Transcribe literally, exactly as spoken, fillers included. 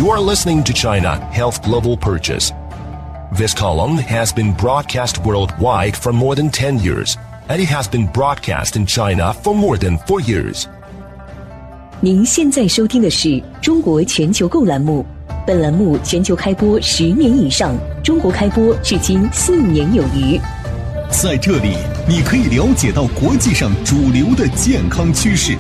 You are listening to China Health Global Purchase. This column has been broadcast worldwide for more than ten years, and it has been broadcast in China for more than four years. 您现在收听的是中国全球购栏目，本栏目全球开播十年以上，中国开播至今四年有余。 在这里，你可以了解到国际上主流的健康趋势。